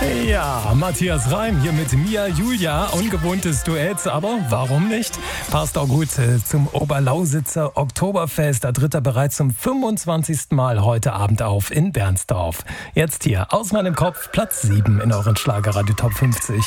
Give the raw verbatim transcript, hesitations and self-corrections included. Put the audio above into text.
Ja, Matthias Reim hier mit Mia Julia. Ungewohntes Duett, aber warum nicht? Passt auch gut äh, zum Oberlausitzer Oktoberfest. Da tritt er bereits zum fünfundzwanzigsten Mal heute Abend auf in Bernsdorf. Jetzt hier aus meinem Kopf Platz sieben in euren Schlagerradio Top fünfzig.